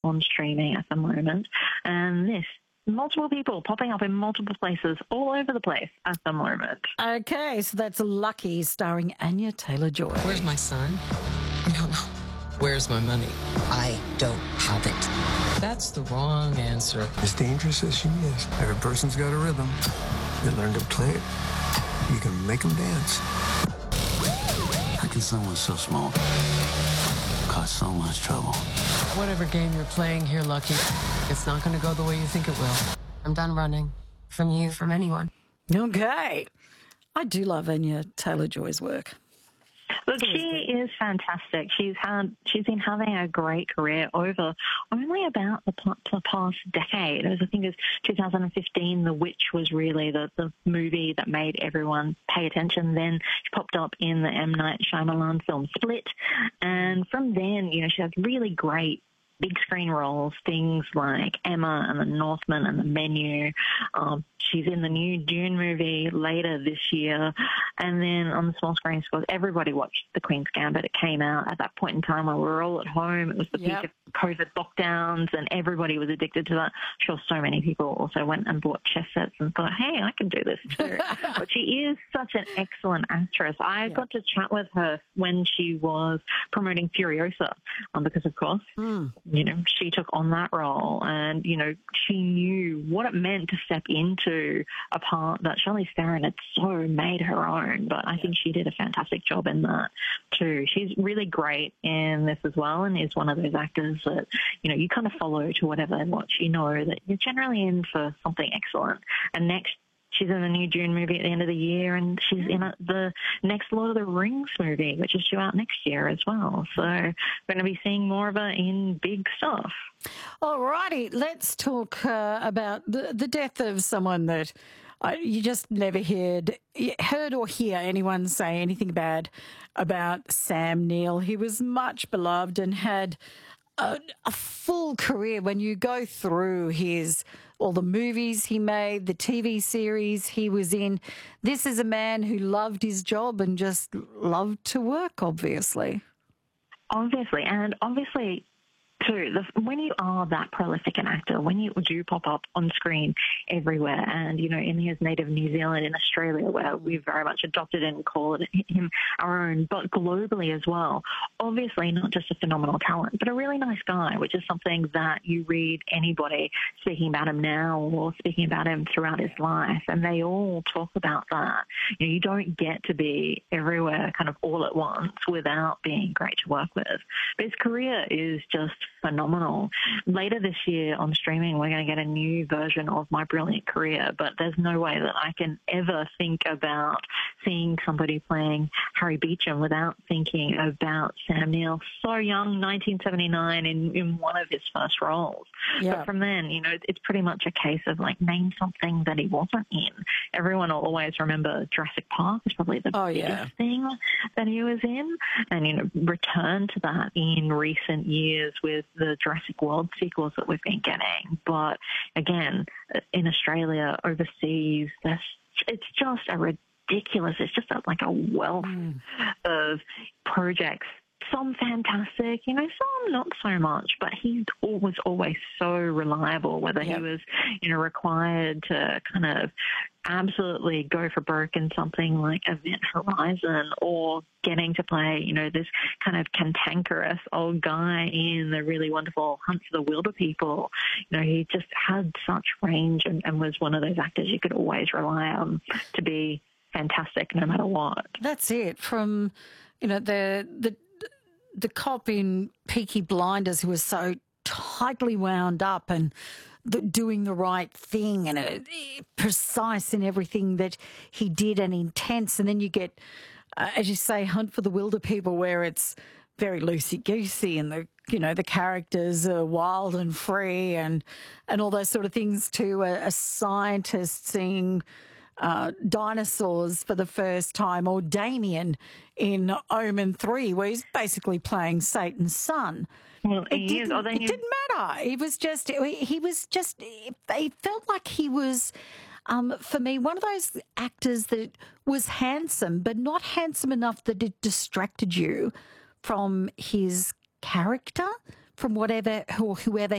on streaming at the moment. And this, multiple people popping up in multiple places all over the place at the moment. Okay, so that's Lucky, starring Anya Taylor-Joy. Where's my son? No. Where's my money? I don't have it. That's the wrong answer. As dangerous as she is, every person's got a rhythm. You learn to play it, you can make them dance. How can someone so small cause so much trouble? Whatever game you're playing here, Lucky, it's not going to go the way you think it will. I'm done running. From you, from anyone. Okay. I do love Anya Taylor-Joy's work. Look, she is fantastic. She's been having a great career over only about the past decade. I think it was 2015, The Witch was really the movie that made everyone pay attention. Then she popped up in the M. Night Shyamalan film Split. And from then, she has really great big screen roles, things like Emma and The Northman and The Menu. She's in the new Dune movie later this year. And then on the small screen, of course, everybody watched The Queen's Gambit. It came out at that point in time where we were all at home. It was the peak of COVID lockdowns and everybody was addicted to that. I'm sure so many people also went and bought chess sets and thought, hey, I can do this too. But she is such an excellent actress. I got to chat with her when she was promoting Furiosa because, of course, she took on that role and, she knew what it meant to step into a part that Charlize Theron had so made her own. But I think she did a fantastic job in that too. She's really great in this as well and is one of those actors that, you kind of follow to whatever they watch. You know that you're generally in for something excellent. And next, she's in the new Dune movie at the end of the year, and she's in the next Lord of the Rings movie, which is due out next year as well. So we're going to be seeing more of her in big stuff. All righty, let's talk about the death of someone that you just never heard or hear anyone say anything bad about Sam Neill. He was much beloved and had a full career. When you go through all the movies he made, the TV series he was in, this is a man who loved his job and just loved to work, obviously. And obviously, too, when you are that prolific an actor, when you do pop up on screen everywhere, and, in his native New Zealand and Australia, where we've very much adopted and called him our own, but globally as well, obviously not just a phenomenal talent, but a really nice guy, which is something that you read anybody speaking about him now or speaking about him throughout his life, and they all talk about that. You don't get to be everywhere kind of all at once without being great to work with. But his career is just phenomenal. Later this year on streaming, we're going to get a new version of My Brilliant Career, but there's no way that I can ever think about seeing somebody playing Harry Beecham without thinking about Sam Neill. So young, 1979, in one of his first roles. Yeah. But from then, it's pretty much a case of name something that he wasn't in. Everyone will always remember Jurassic Park is probably the biggest thing that he was in, and return to that in recent years with the Jurassic World sequels that we've been getting. But again, in Australia, overseas, it's just it's just a wealth of projects. Some fantastic, some not so much, but he was always so reliable, whether he was, required to kind of absolutely go for broke in something like Event Horizon, or getting to play, this kind of cantankerous old guy in the really wonderful Hunt for the Wilder People. He just had such range and was one of those actors you could always rely on to be fantastic no matter what. That's it. From, the cop in Peaky Blinders who was so tightly wound up and doing the right thing and precise in everything that he did and intense. And then you get, as you say, Hunt for the Wilder People, where it's very loosey-goosey and the characters are wild and free and all those sort of things, to a scientist seeing dinosaurs for the first time, or Damien in Omen 3, where he's basically playing Satan's son. Well, it didn't matter. It felt like he was, for me, one of those actors that was handsome, but not handsome enough that it distracted you from his character, from whoever